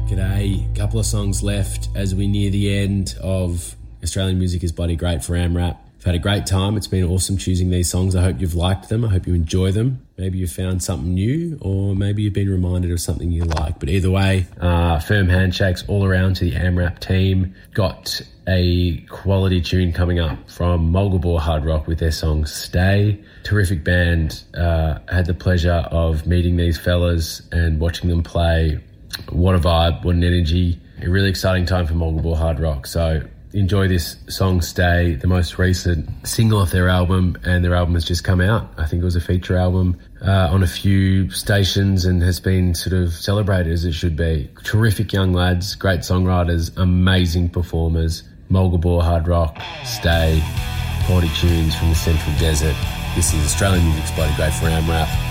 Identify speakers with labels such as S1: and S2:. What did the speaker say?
S1: G'day, couple of songs left as we near the end of Australian Music is Bloody Great for AMRAP. I've had a great time. It's been awesome choosing these songs. I hope you've liked them. I hope you enjoy them. Maybe you've found something new, or maybe you've been reminded of something you like. But either way, firm handshakes all around to the AMRAP team. Got a quality tune coming up from Mulgabore Hard Rock with their song Stay. Terrific band. Had the pleasure of meeting these fellas and watching them play. What a vibe, what an energy. A really exciting time for Mulgabore Hard Rock. So enjoy this song Stay, the most recent single off their album, and their album has just come out. I think it was a feature album on a few stations and has been sort of celebrated as it should be. Terrific young lads, great songwriters, amazing performers. Mulgabore Hard Rock, Stay, quality tunes from the Central Desert. This is Australian Music's Bloody Great for AMRAP.